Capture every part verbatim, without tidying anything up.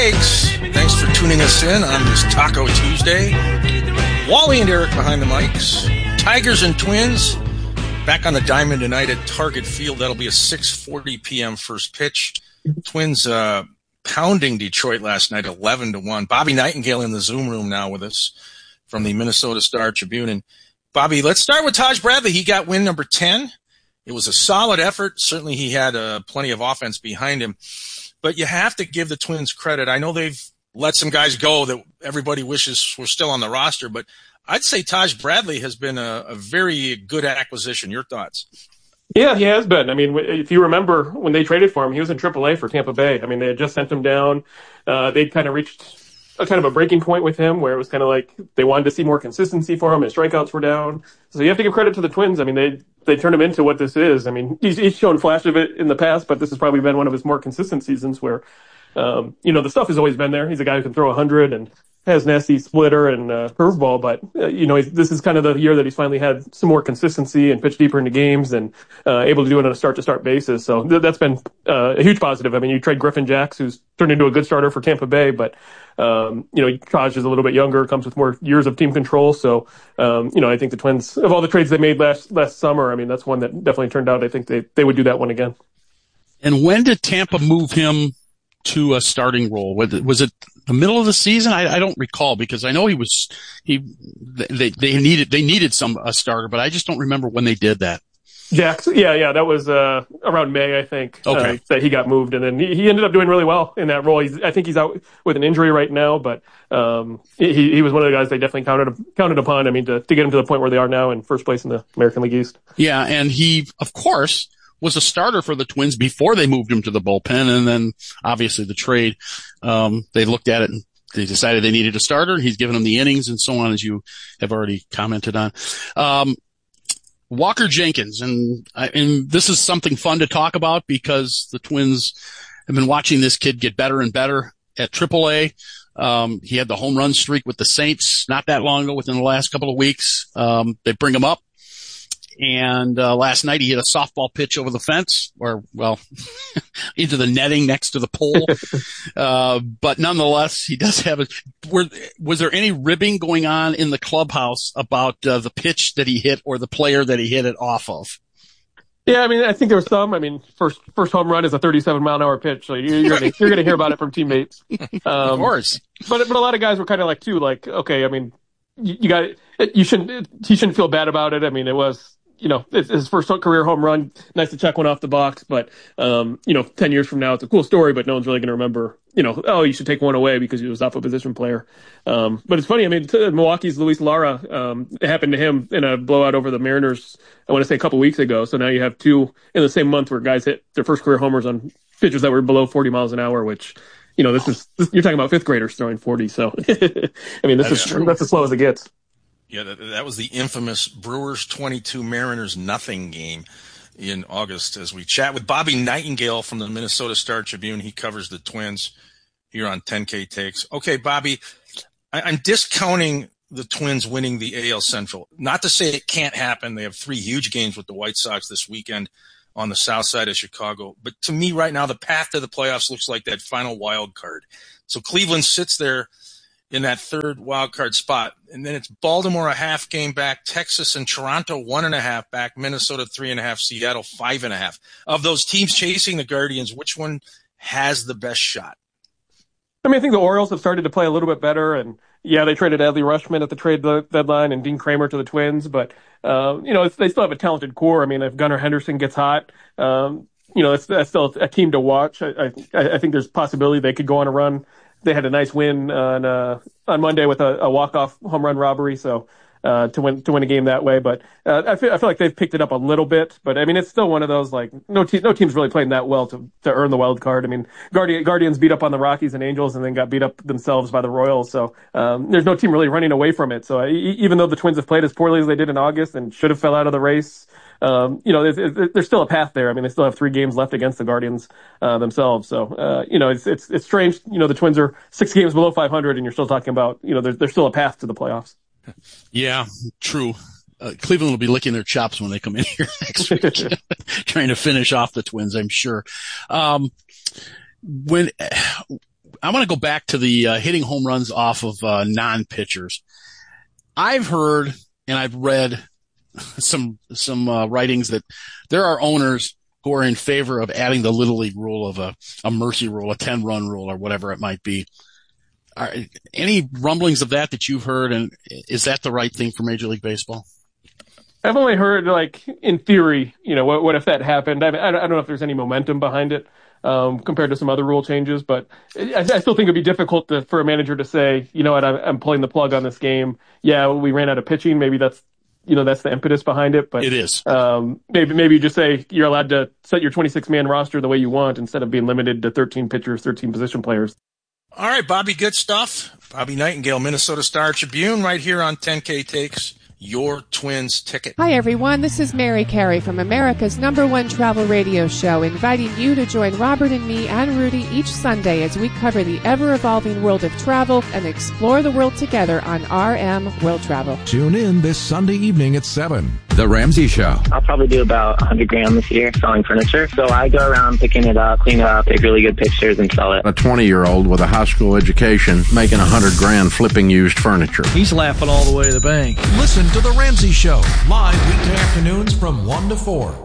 Takes. Thanks for tuning us in on this Taco Tuesday. Wally and Eric behind the mics. Tigers and Twins back on the diamond tonight at Target Field. That'll be a six forty p.m. first pitch. Twins uh, pounding Detroit last night, eleven to one. Bobby Nightingale in the Zoom room now with us from the Minnesota Star Tribune. And Bobby, let's start with Taj Bradley. He got win number ten. It was a solid effort. Certainly he had uh, plenty of offense behind him. But you have to give the Twins credit. I know they've let some guys go that everybody wishes were still on the roster, but I'd say Taj Bradley has been a, a very good acquisition. Your thoughts? Yeah, he has been. I mean, if you remember when they traded for him, he was in triple A for Tampa Bay. I mean, they had just sent him down. Uh, they'd kind of reached a kind of a breaking point with him where it was kind of like they wanted to see more consistency for him. His strikeouts were down. So you have to give credit to the Twins. I mean, they they turned him into what this is. I mean, he's, he's shown flash of it in the past, but this has probably been one of his more consistent seasons where, um, you know, the stuff has always been there. He's a guy who can throw one hundred and has nasty splitter and uh, curveball, but, uh, you know, he's, this is kind of the year that he's finally had some more consistency and pitch deeper into games and uh, able to do it on a start-to-start basis. So th- that's been uh, a huge positive. I mean, you trade Griffin Jacks, who's turned into a good starter for Tampa Bay, but, um, you know, Taj is a little bit younger, comes with more years of team control. So, um, you know, I think the Twins, of all the trades they made last last summer, I mean, that's one that definitely turned out. I think they, they would do that one again. And when did Tampa move him to a starting role? Was it the middle of the season? I, I don't recall because I know he was he they they needed they needed some a starter, but I just don't remember when they did that. Jackson, yeah, yeah, that was uh, around May, I think, okay. uh, that he got moved, and then he, he ended up doing really well in that role. He's, I think he's out with an injury right now, but um, he he was one of the guys they definitely counted counted upon. I mean, to to get him to the point where they are now in first place in the American League East. Yeah, and he, of course, was a starter for the Twins before they moved him to the bullpen, and then obviously the trade. Um, they looked at it and they decided they needed a starter. He's given them the innings and so on, as you have already commented on. Um, Walker Jenkins, and and this is something fun to talk about because the Twins have been watching this kid get better and better at triple A. Um, he had the home run streak with the Saints not that long ago, within the last couple of weeks. Um, they bring him up. And, uh, last night he hit a softball pitch over the fence or, well, into the netting next to the pole. uh, but nonetheless, he does have a, were, was there any ribbing going on in the clubhouse about, uh, the pitch that he hit or the player that he hit it off of? Yeah, I mean, I think there was some. I mean, first first home run is a thirty-seven mile an hour pitch, so you're, you're gonna you're gonna hear about it from teammates. Um, of course. But but a lot of guys were kind of like too, like, okay, I mean, you, you got you shouldn't he shouldn't feel bad about it. I mean, it was. You know, it's his first career home run. Nice to check one off the box, but um, you know, ten years from now, it's a cool story, but no one's really going to remember. You know, oh, you should take one away because he was off a position player. Um, but it's funny. I mean, t- Milwaukee's Luis Lara. Um, it happened to him in a blowout over the Mariners. I want to say a couple weeks ago. So now you have two in the same month where guys hit their first career homers on pitches that were below forty miles an hour, which. You know, this is this, you're talking about fifth graders throwing forty. So, I mean, this That's is true. That's as slow as it gets. Yeah, that, that was the infamous Brewers twenty-two, Mariners nothing game in August. As we chat with Bobby Nightingale from the Minnesota Star Tribune, he covers the Twins here on ten K Takes. Okay, Bobby, I, I'm discounting the Twins winning the A L Central. Not to say it can't happen. They have three huge games with the White Sox this weekend on the south side of Chicago. But to me right now, the path to the playoffs looks like that final wild card. So Cleveland sits there in that third wild card spot. And then it's Baltimore a half game back, Texas and Toronto one and a half back, Minnesota three and a half, Seattle five and a half. Of those teams chasing the Guardians, which one has the best shot? I mean, I think the Orioles have started to play a little bit better, and yeah, they traded Adley Rutschman at the trade deadline and Dean Kramer to the Twins, but uh, you know, it's, they still have a talented core. I mean, if Gunnar Henderson gets hot, um, you know, it's, that's still a team to watch. I, I, I think there's a possibility they could go on a run. They had a nice win on uh, on Monday with a, a walk-off home run robbery, so uh, to win to win a game that way. But uh, I feel I feel like they've picked it up a little bit. But I mean, it's still one of those like no te- no team's really playing that well to to earn the wild card. I mean, Guardian, Guardians beat up on the Rockies and Angels, and then got beat up themselves by the Royals. So um, there's no team really running away from it. So I, even though the Twins have played as poorly as they did in August and should have fell out of the race. Um, you know, there's, there's still a path there. I mean, they still have three games left against the Guardians uh, themselves. So, uh, you know, it's it's it's strange. You know, the Twins are six games below five hundred, and you're still talking about, you know, there's there's still a path to the playoffs. Yeah, true. Uh, Cleveland will be licking their chops when they come in here next week, trying to finish off the Twins, I'm sure. Um, when I want to go back to the uh, hitting home runs off of uh, non-pitchers. I've heard and I've read some some uh, writings that there are owners who are in favor of adding the Little League rule of a, a mercy rule, a ten-run rule, or whatever it might be. Are any rumblings of that that you've heard, and is that the right thing for Major League Baseball? I've only heard, like, in theory, you know, what, what if that happened? I, I don't know if there's any momentum behind it um, compared to some other rule changes, but I, I still think it'd be difficult to, for a manager to say, you know what, I'm, I'm pulling the plug on this game. Yeah, we ran out of pitching. Maybe that's, you know, that's the impetus behind it. But it is. Um, maybe maybe you just say you're allowed to set your twenty-six man roster the way you want instead of being limited to thirteen pitchers, thirteen position players. All right, Bobby, good stuff. Bobby Nightingale, Minnesota Star Tribune, right here on ten K Takes Your Twins Ticket. Hi, everyone. This is Mary Carey from America's number one travel radio show, inviting you to join Robert and me and Rudy each Sunday as we cover the ever-evolving world of travel and explore the world together on R M World Travel. Tune in this Sunday evening at seven. The Ramsey Show. I'll probably do about one hundred grand this year selling furniture. So I go around picking it up, clean it up, take really good pictures, and sell it. A twenty-year-old with a high school education making one hundred grand flipping used furniture. He's laughing all the way to the bank. Listen to The Ramsey Show, live weekday afternoons from one to four.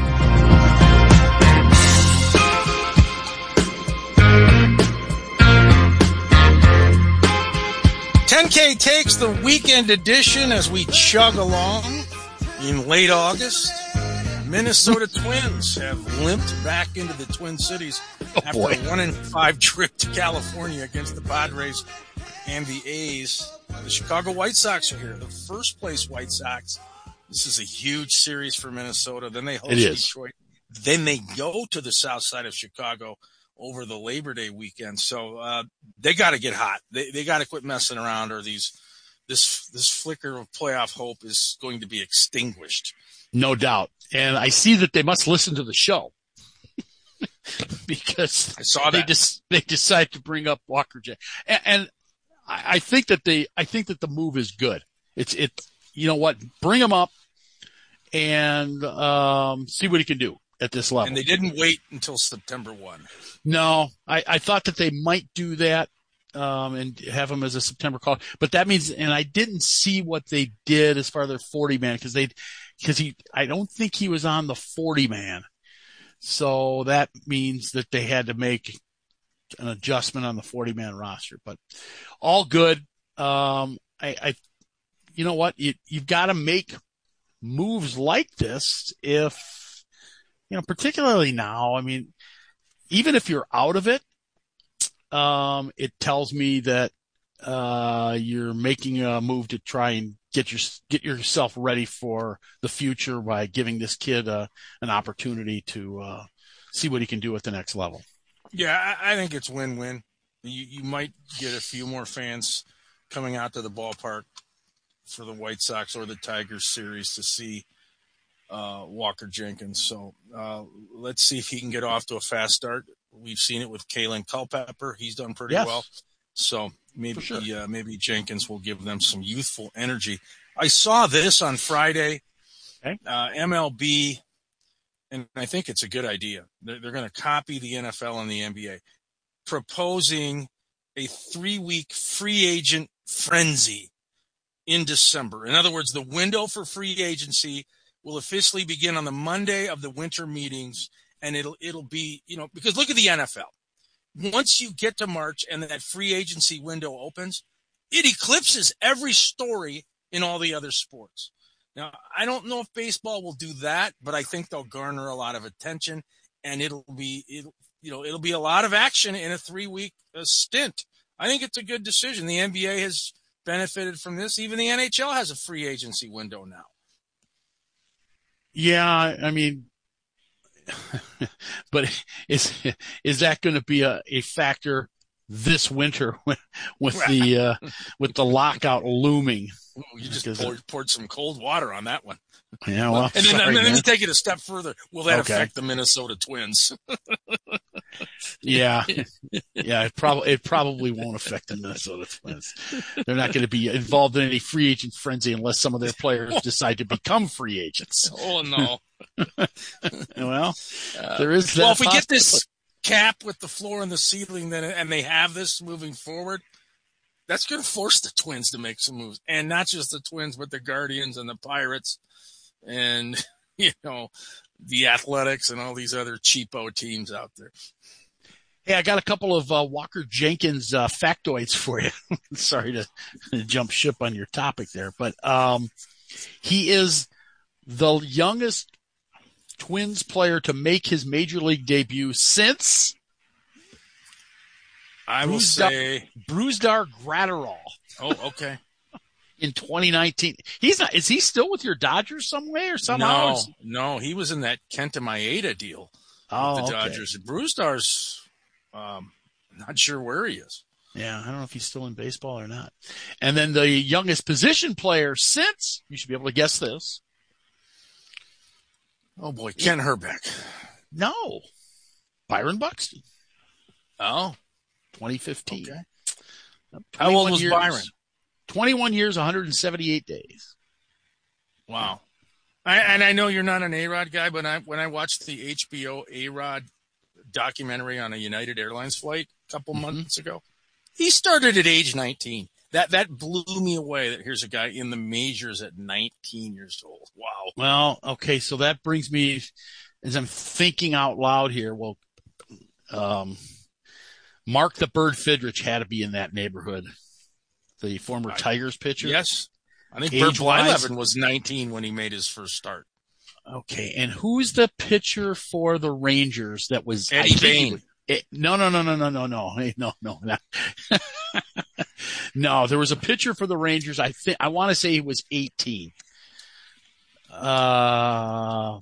ten K Takes the weekend edition as we chug along in late August. Minnesota Twins have limped back into the Twin Cities oh, after boy. a one in five trip to California against the Padres and the A's. The Chicago White Sox are here, the first place White Sox. This is a huge series for Minnesota. Then they host Detroit. Then they go to the south side of Chicago over the Labor Day weekend. So uh, they got to get hot. They they got to quit messing around, or these this this flicker of playoff hope is going to be extinguished. No doubt. And I see that they must listen to the show because I saw that. they just they decide to bring up Walker J. And, and I, I think that they I think that the move is good. It's it you know what, bring him up and um, see what he can do at this level. And they didn't wait until September first. No, I, I thought that they might do that um, and have him as a September call. But that means, and I didn't see what they did as far as their forty man because they, because he, I don't think he was on the forty man. So that means that they had to make an adjustment on the forty man roster. But all good. Um, I, I, you know what? You, you've got to make moves like this if, you know, particularly now. I mean, even if you're out of it, um, it tells me that uh, you're making a move to try and get your get yourself ready for the future by giving this kid a, an opportunity to uh, see what he can do at the next level. Yeah, I, I think it's win-win. You, you might get a few more fans coming out to the ballpark for the White Sox or the Tigers series to see Uh, Walker Jenkins. So uh, let's see if he can get off to a fast start. We've seen it with Kalen Culpepper. He's done pretty yes. well. So maybe sure. uh, maybe Jenkins will give them some youthful energy. I saw this on Friday. Okay. Uh, M L B, and I think it's a good idea. They're, they're going to copy the N F L and the N B A, proposing a three-week free agent frenzy in December. In other words, the window for free agency will officially begin on the Monday of the winter meetings, and it'll it'll be, you know, because look at the N F L. Once you get to March and that free agency window opens, it eclipses every story in all the other sports. Now, I don't know if baseball will do that, but I think they'll garner a lot of attention, and it'll be it'll, you know, it'll be a lot of action in a three-week uh, stint. I think it's a good decision. The N B A has benefited from this. Even the N H L has a free agency window now. Yeah, I mean, but is is that going to be a, a factor this winter with, with the uh, with the lockout looming? Ooh, you just poured, it, poured some cold water on that one. Yeah, well, and then, sorry, and then man. let me take it a step further. Will that okay. affect the Minnesota Twins? yeah, yeah, it probably it probably won't affect the Minnesota Twins. They're not going to be involved in any free agent frenzy unless some of their players decide to become free agents. Oh no. Well, there is that. Well, if we get this, cap with the floor and the ceiling, then, and they have this moving forward, that's going to force the Twins to make some moves. And not just the Twins, but the Guardians and the Pirates and, you know, the Athletics and all these other cheapo teams out there. Hey, I got a couple of uh, Walker Jenkins uh, factoids for you. Sorry to jump ship on your topic there, but um, he is the youngest Twins player to make his major league debut since I will say Brusdar Graterol. Oh, okay. In twenty nineteen, he's not. Is he still with your Dodgers some way or somehow? No, no, he was in that Kenta Maeda deal oh, with the okay. Dodgers. Brusdar's um, not sure where he is. Yeah, I don't know if he's still in baseball or not. And then the youngest position player since, you should be able to guess this. Oh boy, Ken Herbeck. No, Byron Buxton. Oh, twenty fifteen. Okay. How old was years, Byron? twenty-one years, one hundred seventy-eight days. Wow. I, and I know you're not an A-Rod guy, but I, when I watched the H B O A-Rod documentary on a United Airlines flight a couple mm-hmm. months ago, he started at age nineteen. That that blew me away that here's a guy in the majors at nineteen years old. Wow. Well, okay, so that brings me, as I'm thinking out loud here, well, um, Mark the Bird Fidrich had to be in that neighborhood. The former Tigers pitcher. Yes. I think Bert Blyleven was nineteen when he made his first start. Okay, and who's the pitcher for the Rangers that was Eddie Bain? It, no, no, no, no, no, no, no, no, no, no. No, there was a pitcher for the Rangers. I think I want to say he was eighteen. Uh,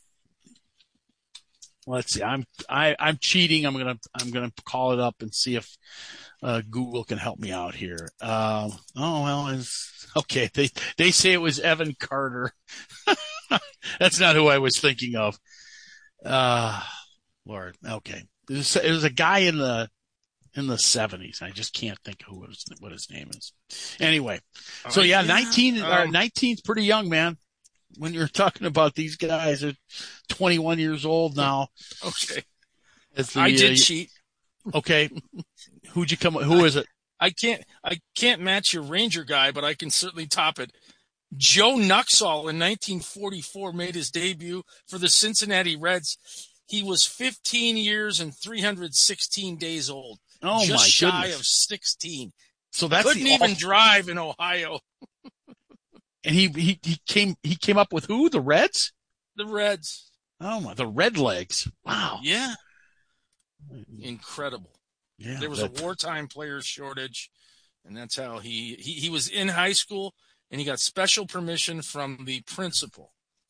let's see. I'm I I'm cheating. I'm gonna I'm gonna call it up and see if uh, Google can help me out here. Uh, oh well, it's okay. They they say it was Evan Carter. That's not who I was thinking of. Uh, Lord. Okay. It was, it was a guy in the in the seventies. I just can't think who was, what his name is. Anyway, so yeah, nineteen um, or nineteen's pretty young, man. When you're talking about these guys at twenty-one years old now. Okay, the, I did uh, cheat. Okay, who'd you come? Who is it? I can't I can't match your Ranger guy, but I can certainly top it. Joe Nuxall in nineteen forty-four made his debut for the Cincinnati Reds. He was fifteen years and three hundred sixteen days old. Oh, just my shy goodness. of sixteen. So that's couldn't the even all- drive in Ohio. And he, he he came he came up with who? The Reds? The Reds. Oh my, the Red Legs. Wow. Yeah. Incredible. Yeah. There was that, a wartime players shortage, and that's how he, he he was in high school, and he got special permission from the principal.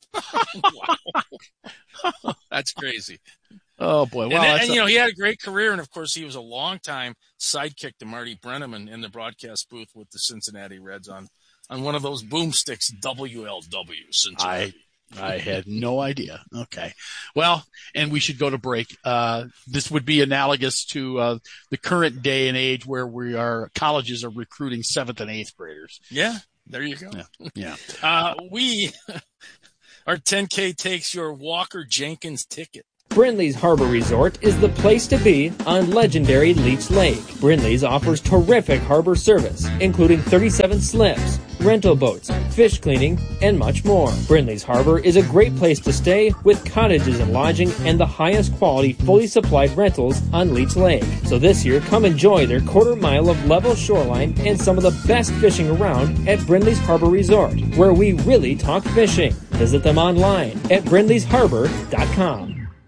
Wow. That's crazy. Oh boy. Well, and, then, that's and a- you know, he had a great career, and of course he was a long time sidekick to Marty Brennaman in the broadcast booth with the Cincinnati Reds on on one of those boomsticks, W L W Cincinnati. I I had no idea. Okay. Well, and we should go to break. Uh, this would be analogous to uh, the current day and age where we are colleges are recruiting seventh and eighth graders. Yeah, there you go. Yeah. yeah. Uh, we our ten K takes your Walker Jenkins ticket. Brindley's Harbor Resort is the place to be on legendary Leech Lake. Brindley's offers terrific harbor service, including thirty-seven slips, rental boats, fish cleaning, and much more. Brindley's Harbor is a great place to stay with cottages and lodging and the highest quality fully supplied rentals on Leech Lake. So this year, come enjoy their quarter mile of level shoreline and some of the best fishing around at Brindley's Harbor Resort, where we really talk fishing. Visit them online at brindleys harbor dot com.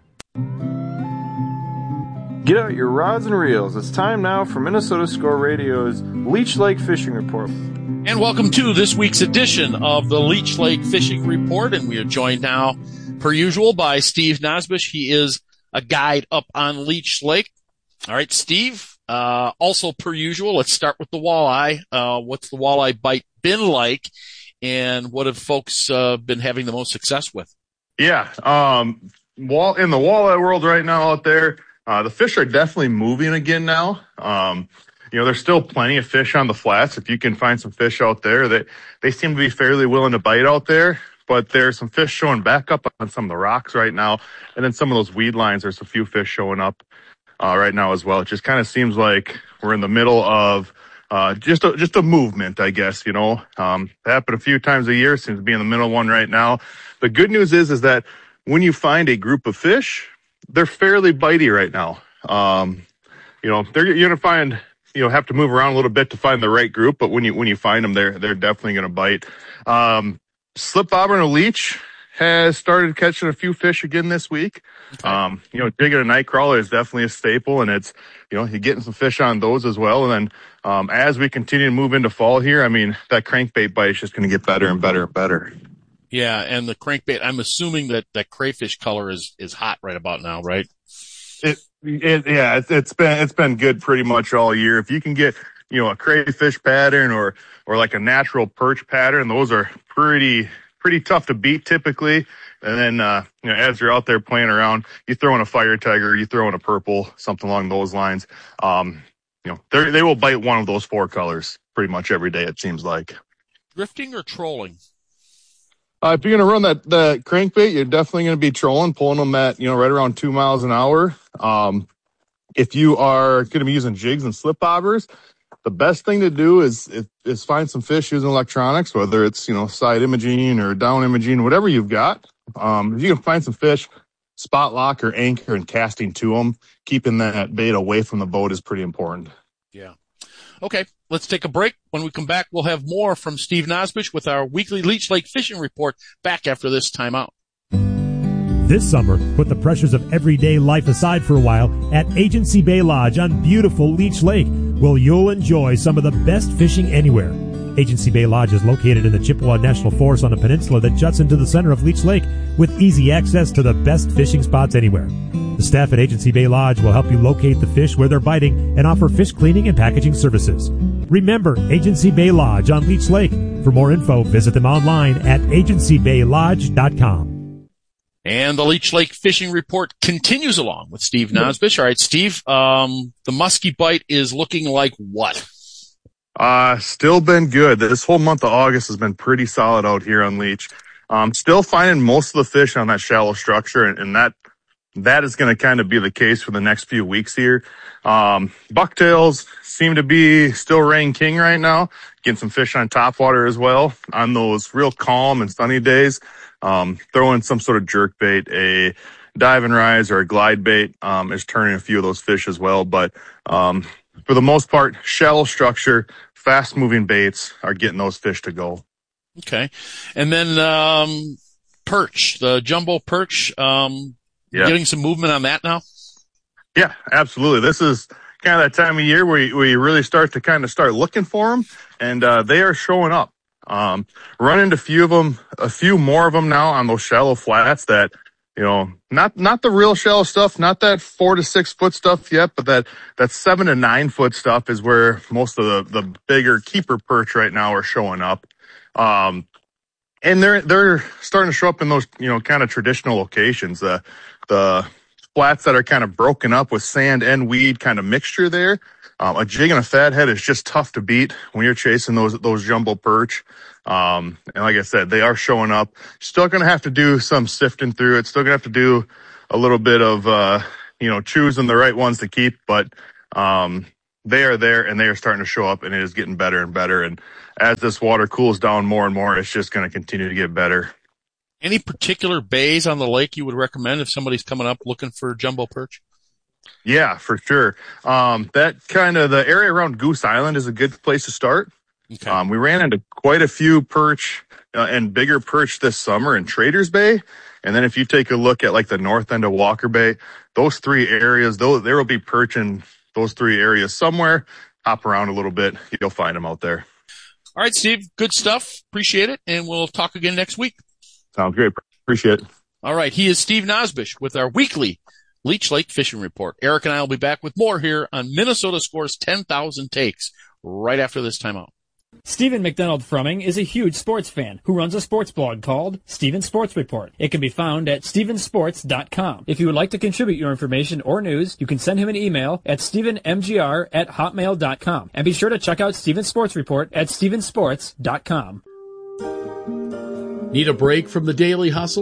Get out your rods and reels. It's time now for Minnesota Score Radio's Leech Lake Fishing Report. And welcome to this week's edition of the Leech Lake Fishing Report. And we are joined now, per usual, by Steve Nosbush. He is a guide up on Leech Lake. All right, Steve, uh, also per usual, let's start with the walleye. Uh, what's the walleye bite been like? And what have folks uh, been having the most success with? Yeah, um, wall in the walleye world right now out there, Uh, the fish are definitely moving again now. Um, you know, there's still plenty of fish on the flats. If you can find some fish out there, that they seem to be fairly willing to bite out there. But there's some fish showing back up on some of the rocks right now. And then some of those weed lines, there's a few fish showing up. uh, right now as well. It just kind of seems like we're in the middle of uh, just a, just a movement, I guess, you know. Um, happened a few times a year, seems to be in the middle one right now. The good news is, is that when you find a group of fish, they're fairly bitey right now. Um, you know, they're, you're going to find, you know, have to move around a little bit to find the right group, but when you, when you find them, they're, they're definitely going to bite. Um, slip bobber and a leech has started catching a few fish again this week. Okay. Um, you know, digging a night crawler is definitely a staple, and it's, you know, you're getting some fish on those as well. And then, um, as we continue to move into fall here, I mean, that crankbait bite is just going to get better and better and better. Yeah. And the crankbait, I'm assuming that that crayfish color is, is hot right about now, right? It, it, yeah, it's, it's been, it's been good pretty much all year. If you can get, you know, a crayfish pattern or, or like a natural perch pattern, those are pretty, pretty tough to beat typically. And then, uh, you know, as you're out there playing around, you throw in a fire tiger, you throw in a purple, something along those lines. Um, you know, they they will bite one of those four colors pretty much every day, it seems like. Drifting or trolling? Uh, if you're going to run that, that crankbait, you're definitely going to be trolling, pulling them at, you know, right around two miles an hour. Um, if you are going to be using jigs and slip bobbers, the best thing to do is, is, is find some fish using electronics, whether it's, you know, side imaging or down imaging, whatever you've got. Um, if you can find some fish, spot lock or anchor and casting to them, keeping that bait away from the boat is pretty important. Yeah. Okay, let's take a break. When we come back, we'll have more from Steve Nosbish with our weekly Leech Lake Fishing Report back after this timeout. This summer, put the pressures of everyday life aside for a while at Agency Bay Lodge on beautiful Leech Lake, where you'll enjoy some of the best fishing anywhere. Agency Bay Lodge is located in the Chippewa National Forest on a peninsula that juts into the center of Leech Lake with easy access to the best fishing spots anywhere. The staff at Agency Bay Lodge will help you locate the fish where they're biting and offer fish cleaning and packaging services. Remember Agency Bay Lodge on Leech Lake. For more info, visit them online at agency bay lodge dot com. And the Leech Lake Fishing Report continues along with Steve Nosbish. All right, Steve, um, the musky bite is looking like what? Uh, still been good. This whole month of August has been pretty solid out here on Leech. Um, still finding most of the fish on that shallow structure, and, and that that is going to kind of be the case for the next few weeks here. Um, bucktails seem to be still reigning king right now. Getting some fish on topwater as well on those real calm and sunny days. Um, throwing some sort of jerk bait, a dive and rise or a glide bait, um, is turning a few of those fish as well. But, um, for the most part, shallow structure, fast moving baits are getting those fish to go. Okay. And then, um, perch, the jumbo perch, um, yeah. Getting some movement on that now? Yeah, absolutely. This is kind of that time of year where you, where you really start to kind of start looking for them, and, uh, they are showing up. Um, run into a few of them, a few more of them now on those shallow flats that, you know, not, not the real shallow stuff, not that four to six foot stuff yet, but that, that seven to nine foot stuff is where most of the, the bigger keeper perch right now are showing up. Um, and they're, they're starting to show up in those, you know, kind of traditional locations, the, the flats that are kind of broken up with sand and weed kind of mixture there. Um, a jig and a fathead is just tough to beat when you're chasing those, those jumbo perch. Um, and like I said, they are showing up. Still going to have to do some sifting through it. Still going to have to do a little bit of, uh, you know, choosing the right ones to keep, but, um, they are there and they are starting to show up, and it is getting better and better. And as this water cools down more and more, it's just going to continue to get better. Any particular bays on the lake you would recommend if somebody's coming up looking for jumbo perch? Yeah, for sure. Um, that kind of the area around Goose Island is a good place to start. Okay. Um, we ran into quite a few perch uh, and bigger perch this summer in Traders Bay. And then if you take a look at like the north end of Walker Bay, those three areas, though, there will be perch in those three areas somewhere. Hop around a little bit. You'll find them out there. All right, Steve, good stuff. Appreciate it. And we'll talk again next week. Sounds great. Appreciate it. All right. He is Steve Nosbish with our weekly Leech Lake Fishing Report. Eric and I will be back with more here on Minnesota Scores ten thousand Takes right after this timeout. Stephen McDonald Frumming is a huge sports fan who runs a sports blog called Stephen Sports Report. It can be found at stephen sports dot com. If you would like to contribute your information or news, you can send him an email at stephen m g r at hotmail dot com. And be sure to check out Stephen Sports Report at stephen sports dot com. Need a break from the daily hustle?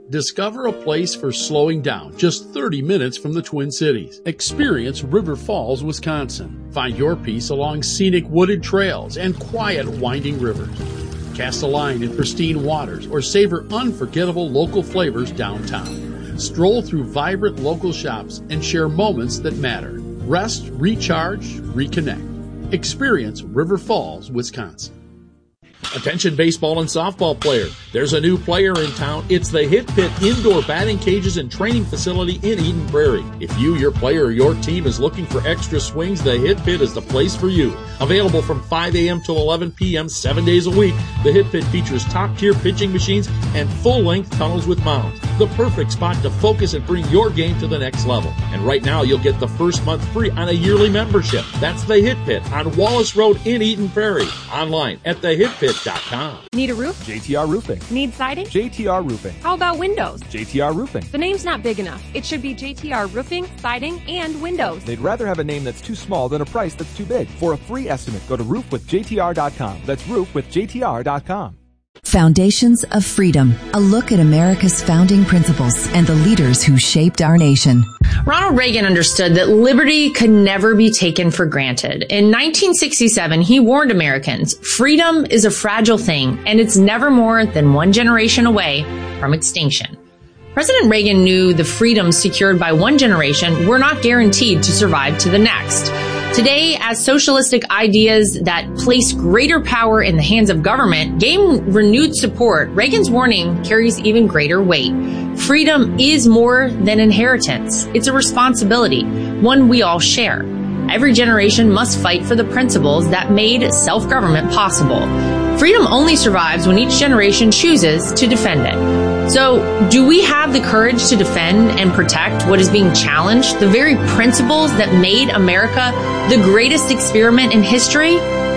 Discover a place for slowing down just thirty minutes from the Twin Cities. Experience River Falls, Wisconsin. Find your peace along scenic wooded trails and quiet winding rivers. Cast a line in pristine waters or savor unforgettable local flavors downtown. Stroll through vibrant local shops and share moments that matter. Rest, recharge, reconnect. Experience River Falls, Wisconsin. Attention baseball and softball player. There's a new player in town. It's the Hit Pit Indoor Batting Cages and Training Facility in Eden Prairie. If you, your player, or your team is looking for extra swings, the Hit Pit is the place for you. Available from five a.m. till eleven p.m. seven days a week, the Hit Pit features top-tier pitching machines and full-length tunnels with mounds. The perfect spot to focus and bring your game to the next level. And right now, you'll get the first month free on a yearly membership. That's the Hit Pit on Wallace Road in Eden Prairie. Online at the hit pit dot com. Need a roof? J T R Roofing. Need siding? J T R Roofing. How about windows? J T R Roofing. The name's not big enough. It should be J T R Roofing, Siding, and Windows. They'd rather have a name that's too small than a price that's too big. For a free estimate, go to roof with J T R dot com. That's roof with J T R dot com. Foundations of Freedom, a look at America's founding principles and the leaders who shaped our nation. Ronald Reagan understood that liberty could never be taken for granted. In nineteen sixty-seven, he warned Americans, freedom is a fragile thing, and it's never more than one generation away from extinction. President Reagan knew the freedoms secured by one generation were not guaranteed to survive to the next. Today, as socialistic ideas that place greater power in the hands of government gain renewed support, Reagan's warning carries even greater weight. Freedom is more than inheritance. It's a responsibility, one we all share. Every generation must fight for the principles that made self-government possible. Freedom only survives when each generation chooses to defend it. So, do we have the courage to defend and protect what is being challenged, the very principles that made America the greatest experiment in history?